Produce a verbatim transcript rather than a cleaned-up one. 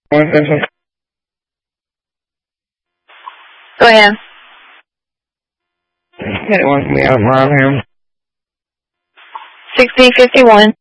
One second. Go ahead. It wants me out of here. sixteen fifty-one.